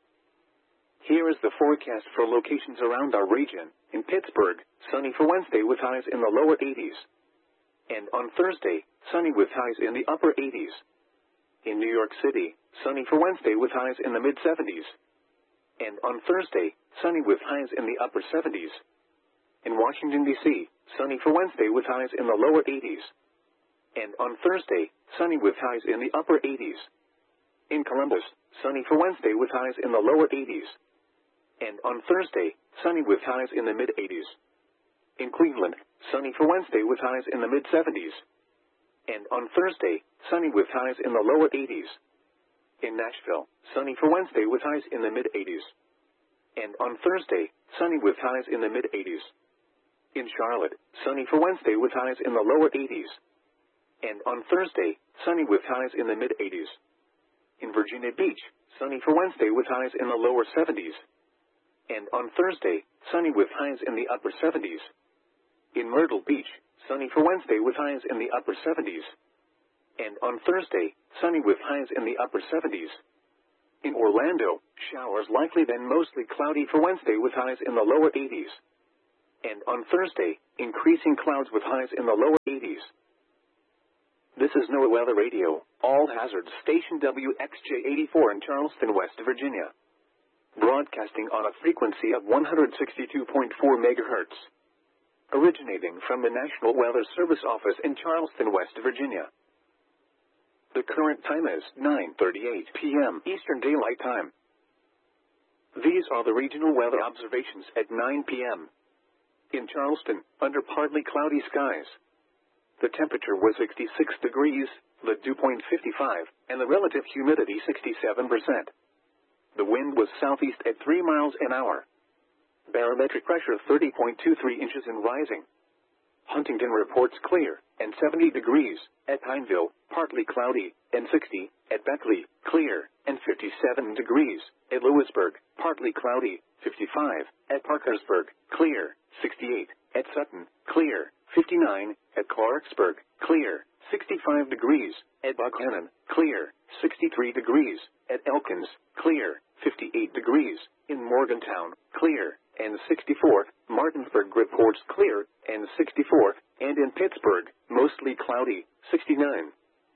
Here is the forecast for locations around our region. In Pittsburgh, sunny for Wednesday with highs in the lower eighties. And on Thursday, sunny with highs in the upper eighties. In New York City, sunny for Wednesday with highs in the mid-seventies. And on Thursday, sunny with highs in the upper seventies. In Washington, D C, sunny for Wednesday with highs in the lower eighties. And on Thursday, sunny with highs in the upper eighties. In Columbus, sunny for Wednesday with highs in the lower eighties. And on Thursday, sunny with highs in the mid-eighties. In Cleveland, sunny for Wednesday with highs in the mid-seventies. And on Thursday, sunny with highs in the lower eighties. In Nashville, sunny for Wednesday with highs in the mid-eighties. And on Thursday, sunny with highs in the mid-eighties. In Charlotte, sunny for Wednesday with highs in the lower eighties. And on Thursday, sunny with highs in the mid-eighties. In Virginia Beach, sunny for Wednesday with highs in the lower seventies. And on Thursday, sunny with highs in the upper seventies. In Myrtle Beach, sunny for Wednesday with highs in the upper seventies. And on Thursday, sunny with highs in the upper seventies. In Orlando, showers likely then mostly cloudy for Wednesday with highs in the lower eighties. And on Thursday, increasing clouds with highs in the lower eighties. This is NOAA Weather Radio, all hazards station W X J eighty-four in Charleston, West Virginia. Broadcasting on a frequency of one hundred sixty-two point four megahertz. Originating from the National Weather Service office in Charleston, West Virginia. The current time is nine thirty-eight p m Eastern Daylight Time. These are the regional weather observations at nine p m In Charleston, under partly cloudy skies. The temperature was sixty-six degrees, the dew point fifty-five, and the relative humidity sixty-seven percent. The wind was southeast at three miles an hour. Barometric pressure thirty point two three inches and rising. Huntington reports clear, and seventy degrees, at Pineville, partly cloudy, and sixty, at Beckley, clear, and fifty-seven degrees, at Lewisburg, partly cloudy, fifty-five, at Parkersburg, clear, sixty-eight, at Sutton, clear, fifty-nine, at Clarksburg, clear, sixty-five degrees, at Buckhannon, clear, sixty-three degrees, at Elkins, clear, fifty-eight degrees, in Morgantown, clear, and sixty-fourth, Martinsburg reports clear, and sixty-fourth, and in Pittsburgh, mostly cloudy, sixty-nine.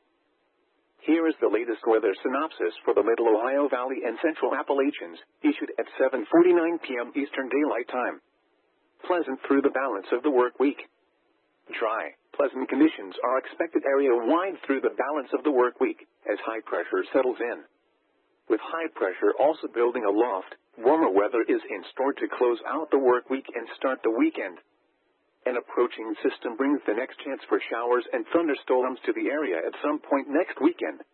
Here is the latest weather synopsis for the Middle Ohio Valley and Central Appalachians, issued at seven forty-nine p m Eastern Daylight Time. Pleasant through the balance of the work week. Dry, pleasant conditions are expected area-wide through the balance of the work week, as high pressure settles in. With high pressure also building aloft, warmer weather is in store to close out the work week and start the weekend. An approaching system brings the next chance for showers and thunderstorms to the area at some point next weekend.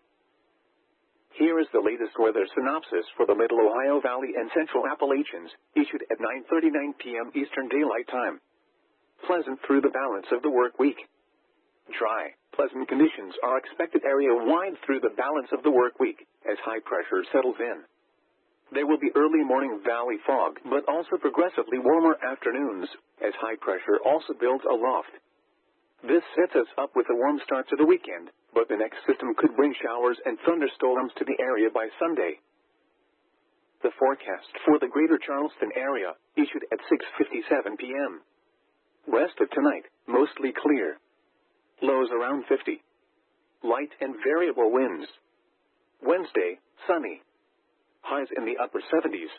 Here is the latest weather synopsis for the Middle Ohio Valley and Central Appalachians, issued at nine thirty-nine p m Eastern Daylight Time. Pleasant through the balance of the work week. Dry, pleasant conditions are expected area-wide through the balance of the work week, as high pressure settles in. There will be early morning valley fog, but also progressively warmer afternoons, as high pressure also builds aloft. This sets us up with a warm start to the weekend, but the next system could bring showers and thunderstorms to the area by Sunday. The forecast for the greater Charleston area, issued at six fifty-seven p m Rest of tonight, mostly clear. Lows around fifty. Light and variable winds. Wednesday, sunny. Highs in the upper seventies.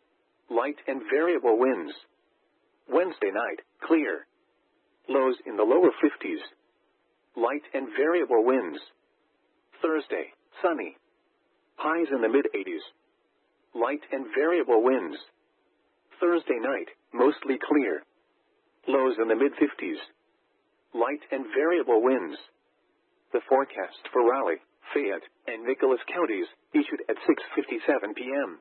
Light and variable winds. Wednesday night, clear. Lows in the lower fifties. Light and variable winds. Thursday, sunny. Highs in the mid-eighties. Light and variable winds. Thursday night, mostly clear. Lows in the mid-fifties. Light and variable winds. The forecast for Raleigh, Fayette, and Nicholas counties, issued at six fifty-seven p m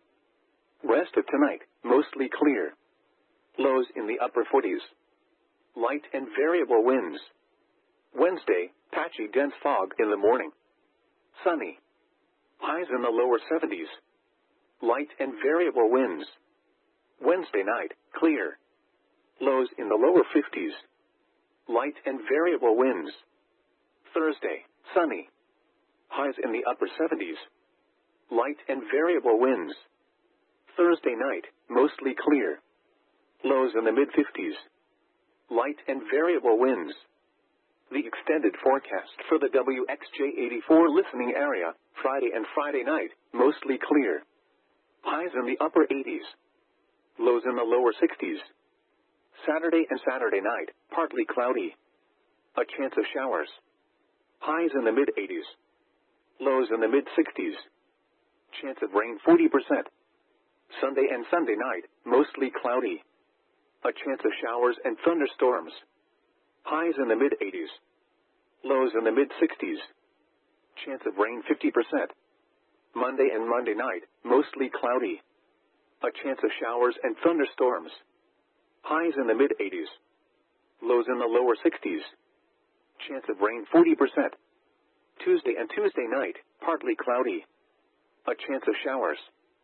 Rest of tonight, mostly clear. Lows in the upper forties. Light and variable winds. Wednesday, patchy dense fog in the morning. Sunny. Highs in the lower seventies. Light and variable winds. Wednesday night, clear. Lows in the lower fifties. Light and variable winds. Thursday, sunny. Highs in the upper seventies. Light and variable winds. Thursday night, mostly clear. Lows in the mid-fifties. Light and variable winds. The extended forecast for the W X J eighty-four listening area, Friday and Friday night, mostly clear. Highs in the upper eighties. Lows in the lower sixties. Saturday and Saturday night, partly cloudy. A chance of showers. Highs in the mid-eighties. Lows in the mid-sixties. Chance of rain forty percent. Sunday and Sunday night, mostly cloudy. A chance of showers and thunderstorms. Highs in the mid-eighties. Lows in the mid-sixties. Chance of rain fifty percent. Monday and Monday night, mostly cloudy. A chance of showers and thunderstorms. Highs in the mid-eighties. Lows in the lower sixties. Chance of rain forty percent. Tuesday and Tuesday night, partly cloudy. A chance of showers.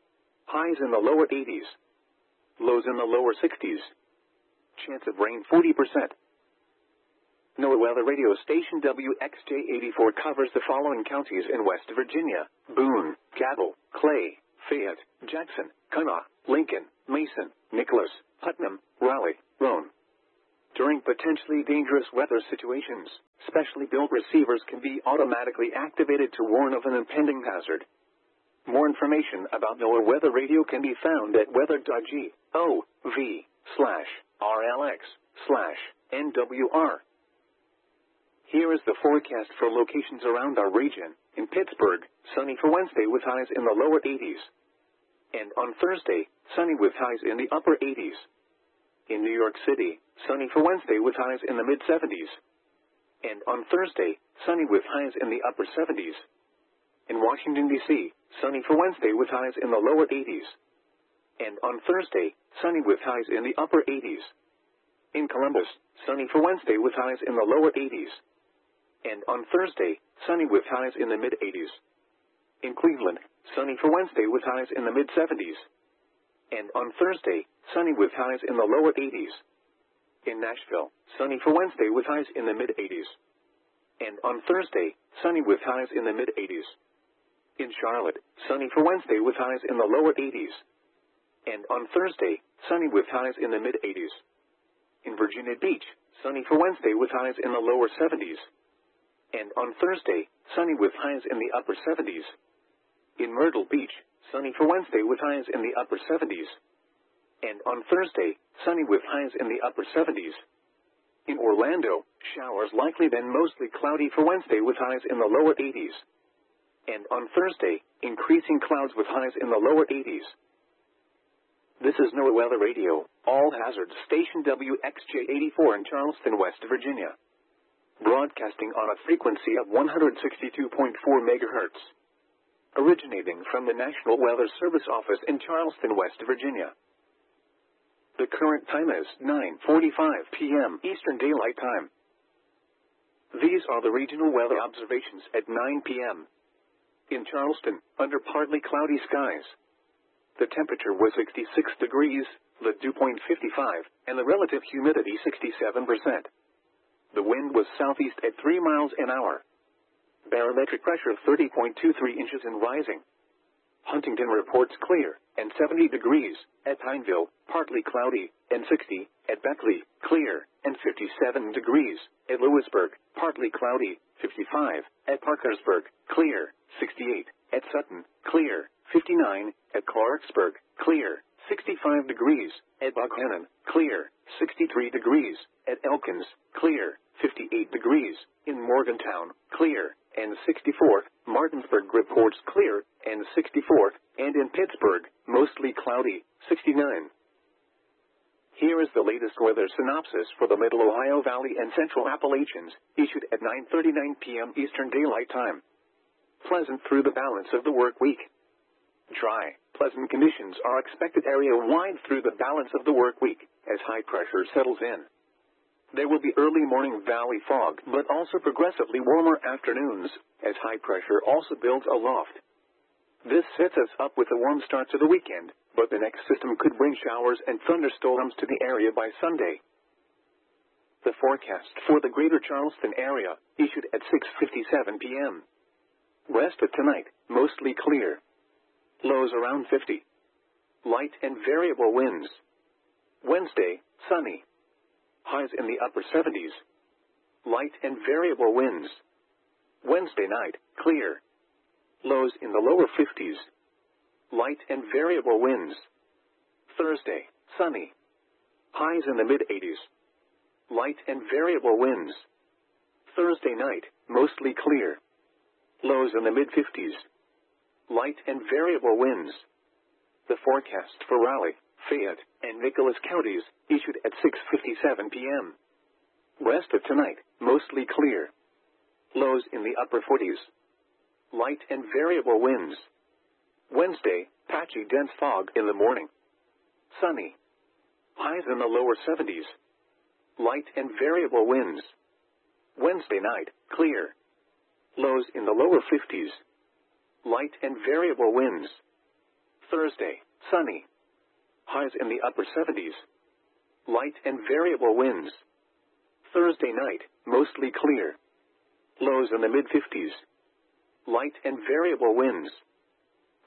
Highs in the lower eighties. Lows in the lower sixties. Chance of rain forty percent. NOAA Weather Radio Station W X J eighty-four covers the following counties in West Virginia: Boone, Cabell, Clay, Fayette, Jackson, Kanawha, Lincoln, Mason, Nicholas, Putnam, Raleigh, Roane. During potentially dangerous weather situations, specially built receivers can be automatically activated to warn of an impending hazard. More information about NOAA Weather Radio can be found at weather.gov slash RLX slash NWR. Here is the forecast for locations around our region. In Pittsburgh, sunny for Wednesday with highs in the lower eighties. And on Thursday, sunny with highs in the upper eighties. In New York City, sunny for Wednesday with highs in the mid-seventies. And on Thursday, sunny with highs in the upper seventies. In Washington, D C, sunny for Wednesday with highs in the lower eighties. And on Thursday, sunny with highs in the upper eighties. In Columbus, sunny for Wednesday with highs in the lower eighties. And on Thursday, sunny with highs in the mid-eighties. In Cleveland, sunny for Wednesday with highs in the mid-seventies. And on Thursday, sunny with highs in the lower eighties. In Nashville, sunny for Wednesday with highs in the mid-eighties. And on Thursday, sunny with highs in the mid-eighties. In Charlotte, sunny for Wednesday with highs in the lower eighties. And on Thursday, sunny with highs in the mid-eighties. In Virginia Beach, sunny for Wednesday with highs in the lower seventies. And on Thursday, sunny with highs in the upper seventies. In Myrtle Beach, sunny for Wednesday with highs in the upper seventies. And on Thursday, sunny with highs in the upper seventies. In Orlando, showers likely then mostly cloudy for Wednesday with highs in the lower eighties. And on Thursday, increasing clouds with highs in the lower eighties. This is NOAA Weather Radio, all hazards station W X J eighty-four in Charleston, West Virginia. Broadcasting on a frequency of one hundred sixty-two point four megahertz. Originating from the National Weather Service office in Charleston, West Virginia. The current time is nine forty-five p m Eastern Daylight Time. These are the regional weather observations at nine p m In Charleston, under partly cloudy skies. The temperature was sixty-six degrees, the dew point fifty-five, and the relative humidity sixty-seven percent. The wind was southeast at three miles an hour. Barometric pressure thirty point two three inches and rising. Huntington reports clear, and seventy degrees, at Pineville, partly cloudy, and sixty, at Beckley, clear, and fifty-seven degrees, at Lewisburg, partly cloudy, fifty-five, at Parkersburg, clear, sixty-eight, at Sutton, clear, fifty-nine, at Clarksburg, clear, sixty-five degrees, at Buckhannon, clear, sixty-three degrees, at Elkins, clear, fifty-eight degrees, in Morgantown, clear, and sixty-four, Martinsburg reports clear, and sixty-four, and in Pittsburgh, mostly cloudy, sixty-nine. Here is the latest weather synopsis for the Middle Ohio Valley and Central Appalachians, issued at nine thirty-nine p m Eastern Daylight Time. Pleasant through the balance of the work week. Dry, pleasant conditions are expected area-wide through the balance of the work week, as high pressure settles in. There will be early morning valley fog, but also progressively warmer afternoons, as high pressure also builds aloft. This sets us up with a warm start to the weekend, but the next system could bring showers and thunderstorms to the area by Sunday. The forecast for the greater Charleston area, issued at six fifty-seven p m Rest of tonight, mostly clear. Lows around fifty. Light and variable winds. Wednesday, sunny. Highs in the upper seventies. Light and variable winds. Wednesday night, clear. Lows in the lower fifties. Light and variable winds. Thursday, sunny. Highs in the mid-eighties. Light and variable winds. Thursday night, mostly clear. Lows in the mid-fifties. Light and variable winds. The forecast for Raleigh, Fayette, and Nicholas counties, issued at six fifty-seven p m Rest of tonight, mostly clear. Lows in the upper forties. Light and variable winds. Wednesday, patchy dense fog in the morning. Sunny. Highs in the lower seventies. Light and variable winds. Wednesday night, clear. Lows in the lower fifties. Light and variable winds. Thursday, sunny. Highs in the upper seventies. Light and variable winds. Thursday night, mostly clear. Lows in the mid-fifties. Light and variable winds.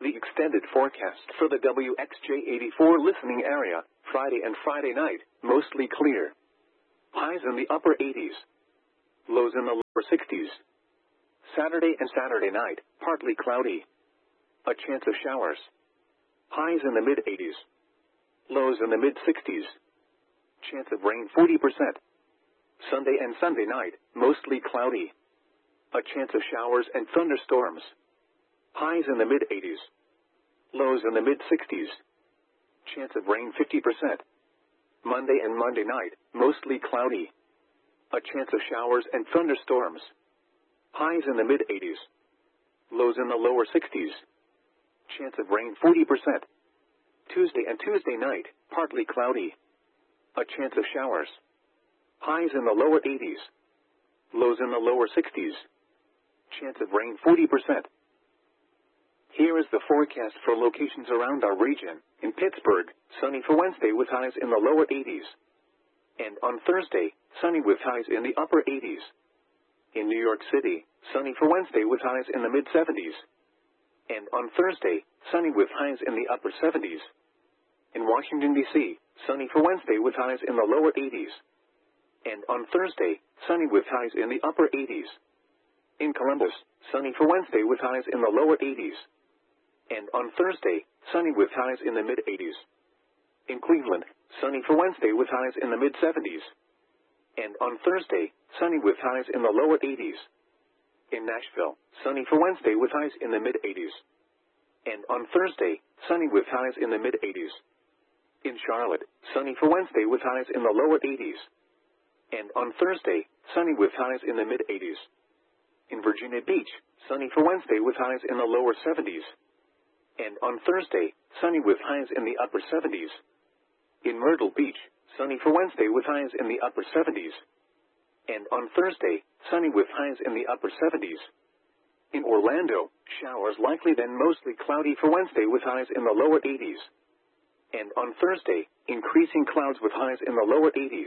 The extended forecast for the W X J eighty-four listening area, Friday and Friday night, mostly clear. Highs in the upper eighties. Lows in the lower sixties. Saturday and Saturday night, partly cloudy. A chance of showers. Highs in the mid-eighties. Lows in the mid-sixties. Chance of rain forty percent. Sunday and Sunday night, mostly cloudy. A chance of showers and thunderstorms. Highs in the mid-eighties. Lows in the mid-sixties. Chance of rain fifty percent. Monday and Monday night, mostly cloudy. A chance of showers and thunderstorms. Highs in the mid-eighties. Lows in the lower sixties. Chance of rain forty percent. Tuesday and Tuesday night, partly cloudy. A chance of showers. Highs in the lower eighties. Lows in the lower sixties. Chance of rain forty percent. Here is the forecast for locations around our region. In Pittsburgh, sunny for Wednesday with highs in the lower eighties. And on Thursday, sunny with highs in the upper eighties. In New York City, sunny for Wednesday with highs in the mid-seventies. And on Thursday, sunny with highs in the upper seventies. In Washington, D C, sunny for Wednesday with highs in the lower eighties. And on Thursday, sunny with highs in the upper eighties. In Columbus, sunny for Wednesday with highs in the lower eighties. And on Thursday, sunny with highs in the mid-eighties. In Cleveland, sunny for Wednesday with highs in the mid-seventies. And on Thursday, sunny with highs in the lower eighties. In Nashville, sunny for Wednesday with highs in the mid-eighties. And on Thursday, sunny with highs in the mid-eighties. In Charlotte, sunny for Wednesday with highs in the lower eighties. And on Thursday, sunny with highs in the mid-eighties. In Virginia Beach, sunny for Wednesday with highs in the lower seventies. And on Thursday, sunny with highs in the upper seventies. In Myrtle Beach, sunny for Wednesday with highs in the upper seventies. And on Thursday, sunny with highs in the upper seventies. In Orlando, showers likely then mostly cloudy for Wednesday with highs in the lower eighties. And on Thursday, increasing clouds with highs in the lower eighties.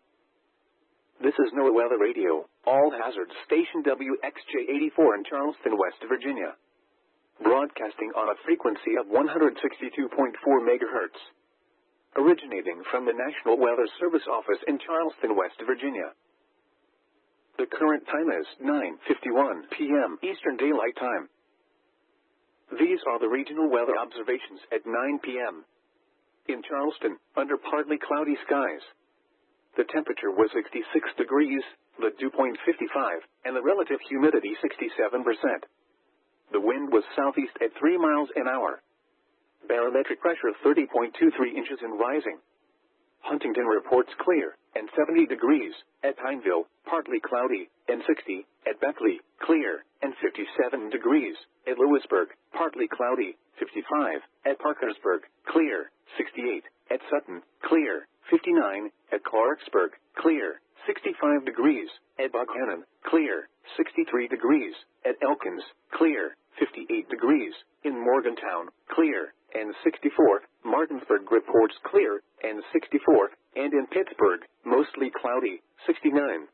This is NOAA Weather Radio, all hazards station W X J eighty-four in Charleston, West Virginia. Broadcasting on a frequency of one hundred sixty-two point four megahertz. Originating from the National Weather Service Office in Charleston, West Virginia. The current time is nine fifty-one p m Eastern Daylight Time. These are the regional weather observations at nine p m In Charleston, under partly cloudy skies. The temperature was sixty-six degrees, the dew point fifty-five, and the relative humidity sixty-seven percent. The wind was southeast at three miles an hour. Barometric pressure thirty point two three inches and rising. Huntington reports clear, and seventy degrees, at Pineville, partly cloudy, and sixty, at Beckley, clear, and fifty-seven degrees, at Lewisburg, partly cloudy, fifty-five, at Parkersburg, clear, sixty-eight, at Sutton, clear, fifty-nine, at Clarksburg, clear, sixty-five degrees, at Buckhannon, clear, sixty-three degrees, at Elkins, clear, fifty-eight degrees, in Morgantown, clear, and sixty-four, Martinsburg reports clear, and sixty-four, and in Pittsburgh, mostly cloudy, sixty-nine.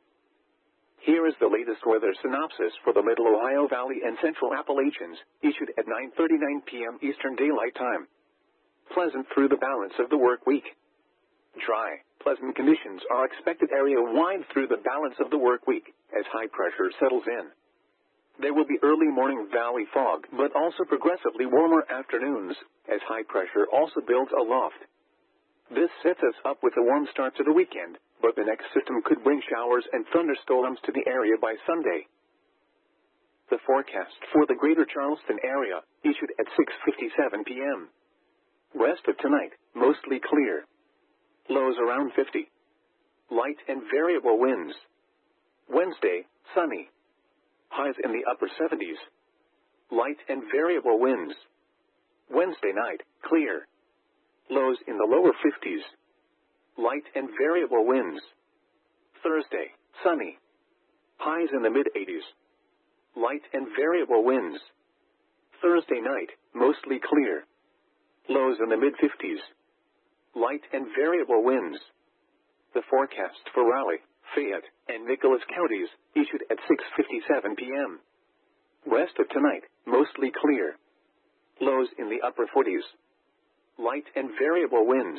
Here is the latest weather synopsis for the Middle Ohio Valley and Central Appalachians, issued at nine thirty-nine p m Eastern Daylight Time. Pleasant through the balance of the work week. Dry, pleasant conditions are expected area-wide through the balance of the work week, as high pressure settles in. There will be early morning valley fog, but also progressively warmer afternoons, as high pressure also builds aloft. This sets us up with a warm start to the weekend, but the next system could bring showers and thunderstorms to the area by Sunday. The forecast for the greater Charleston area, issued at six fifty-seven p m Rest of tonight, mostly clear. Lows around fifty. Light and variable winds. Wednesday, sunny. Highs in the upper seventies. Light and variable winds. Wednesday night, clear. Lows in the lower fifties. Light and variable winds. Thursday, sunny. Highs in the mid-eighties. Light and variable winds. Thursday night, mostly clear. Lows in the mid-fifties. Light and variable winds. The forecast for Raleigh, Fayette, and Nicholas counties, issued at six fifty-seven p m Rest of tonight, mostly clear. lows in the upper forties. Light and variable winds.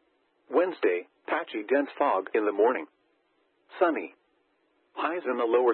Wednesday, patchy dense fog in the morning. Sunny. Highs in the lower